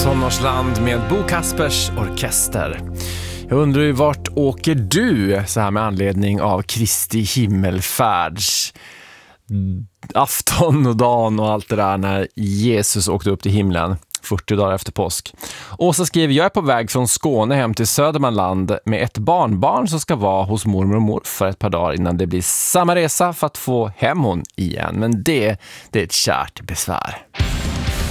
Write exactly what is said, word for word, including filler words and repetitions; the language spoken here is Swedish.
Tonårsland med Bo Kaspers orkester. Jag undrar ju, vart åker du så här med anledning av Kristi himmelfärds afton och dagen och allt det där när Jesus åkte upp till himlen fyrtio dagar efter påsk? Åsa skriver: jag är på väg från Skåne hem till Södermanland med ett barnbarn som ska vara hos mormor och morfar ett par dagar innan det blir samma resa för att få hem hon igen. Men det, det är ett kärt besvär.